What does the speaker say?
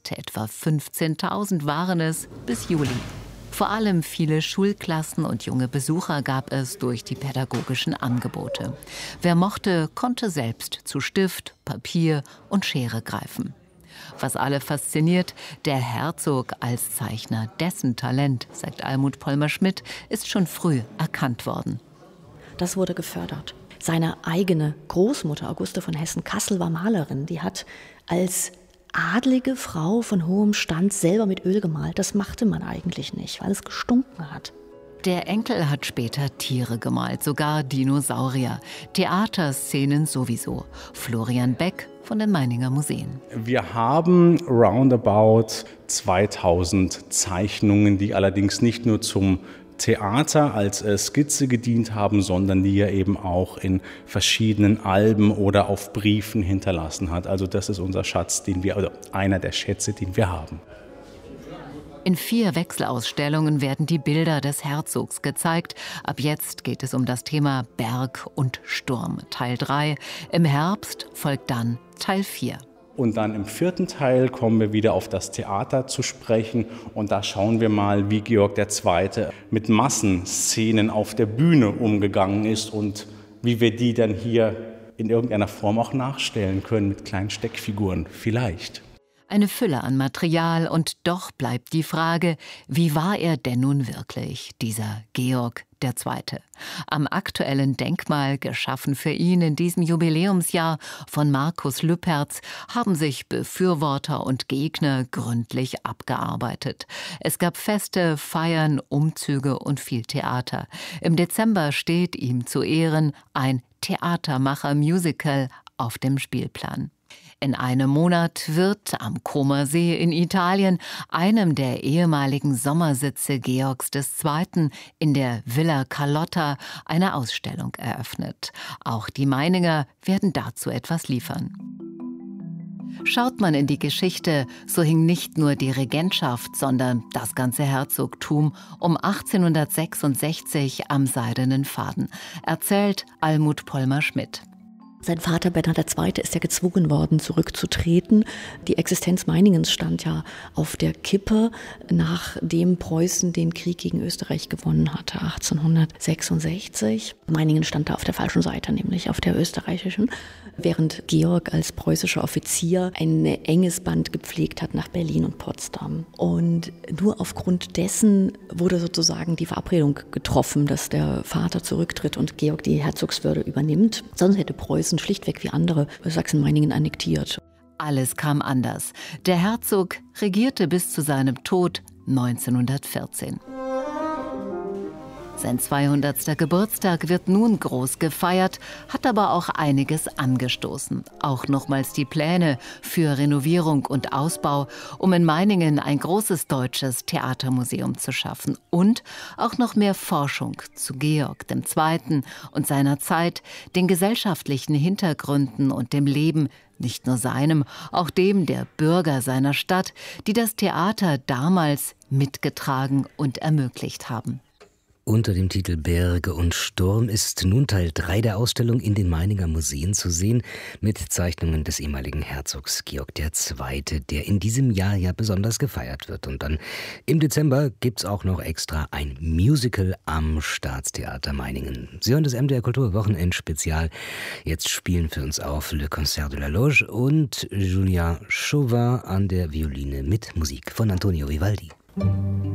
August, etwa 15.000 waren es bis Juli. Vor allem viele Schulklassen und junge Besucher gab es durch die pädagogischen Angebote. Wer mochte, konnte selbst zu Stift, Papier und Schere greifen. Was alle fasziniert, der Herzog als Zeichner, dessen Talent, sagt Almuth Pollmer-Schmidt, ist schon früh erkannt worden. Das wurde gefördert. Seine eigene Großmutter, Auguste von Hessen-Kassel, war Malerin. Die hat als adlige Frau von hohem Stand selber mit Öl gemalt. Das machte man eigentlich nicht, weil es gestunken hat. Der Enkel hat später Tiere gemalt, sogar Dinosaurier. Theaterszenen sowieso. Florian Beck von den Meininger Museen. Wir haben roundabout 2000 Zeichnungen, die allerdings nicht nur zum Theater als Skizze gedient haben, sondern die er eben auch in verschiedenen Alben oder auf Briefen hinterlassen hat. Also das ist unser Schatz, einer der Schätze, den wir haben. In 4 Wechselausstellungen werden die Bilder des Herzogs gezeigt. Ab jetzt geht es um das Thema Berg und Sturm. Teil 3. Im Herbst folgt dann Teil 4. Und dann im 4. Teil kommen wir wieder auf das Theater zu sprechen. Und da schauen wir mal, wie Georg II. Mit Massenszenen auf der Bühne umgegangen ist und wie wir die dann hier in irgendeiner Form auch nachstellen können mit kleinen Steckfiguren, vielleicht. Eine Fülle an Material und doch bleibt die Frage, wie war er denn nun wirklich, dieser Georg II.? Am aktuellen Denkmal, geschaffen für ihn in diesem Jubiläumsjahr von Markus Lüpertz, haben sich Befürworter und Gegner gründlich abgearbeitet. Es gab Feste, Feiern, Umzüge und viel Theater. Im Dezember steht ihm zu Ehren ein Theatermacher-Musical auf dem Spielplan. In einem Monat wird am Comer See in Italien, einem der ehemaligen Sommersitze Georgs II., in der Villa Carlotta eine Ausstellung eröffnet. Auch die Meininger werden dazu etwas liefern. Schaut man in die Geschichte, so hing nicht nur die Regentschaft, sondern das ganze Herzogtum um 1866 am seidenen Faden, erzählt Almuth Pollmer-Schmidt. Sein Vater Bernhard II. Ist ja gezwungen worden, zurückzutreten. Die Existenz Meiningens stand ja auf der Kippe, nachdem Preußen den Krieg gegen Österreich gewonnen hatte, 1866. Meiningen stand da auf der falschen Seite, nämlich auf der österreichischen, während Georg als preußischer Offizier ein enges Band gepflegt hat nach Berlin und Potsdam. Und nur aufgrund dessen wurde sozusagen die Verabredung getroffen, dass der Vater zurücktritt und Georg die Herzogswürde übernimmt. Sonst hätte Preußen schlichtweg wie andere Sachsen-Meiningen annektiert. Alles kam anders. Der Herzog regierte bis zu seinem Tod 1914. Sein 200. Geburtstag wird nun groß gefeiert, hat aber auch einiges angestoßen. Auch nochmals die Pläne für Renovierung und Ausbau, um in Meiningen ein großes deutsches Theatermuseum zu schaffen. Und auch noch mehr Forschung zu Georg II. Und seiner Zeit, den gesellschaftlichen Hintergründen und dem Leben, nicht nur seinem, auch dem der Bürger seiner Stadt, die das Theater damals mitgetragen und ermöglicht haben. Unter dem Titel Berge und Sturm ist nun Teil 3 der Ausstellung in den Meininger Museen zu sehen, mit Zeichnungen des ehemaligen Herzogs Georg II., der in diesem Jahr ja besonders gefeiert wird. Und dann im Dezember gibt's auch noch extra ein Musical am Staatstheater Meiningen. Sie hören das MDR Kultur Wochenendspezial. Jetzt spielen für uns auf Le Concert de la Loge und Julien Chauvin an der Violine mit Musik von Antonio Vivaldi.